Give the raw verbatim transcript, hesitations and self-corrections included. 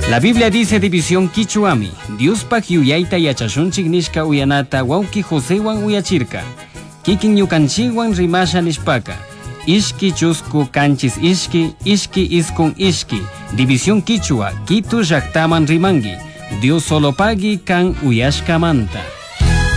La Biblia dice división Quichuami, Dios pa yuyayta yachashunchik nishka uyanata wauki Josewan uyachirka. Kikin ñukanchikwan rimasha nishpaka. Ishki chusku kanchis ishki, ishki iskun ishki. División Quichua, Quito llaqtaman rimangi. Dios solo pagi kan uyashkamanta.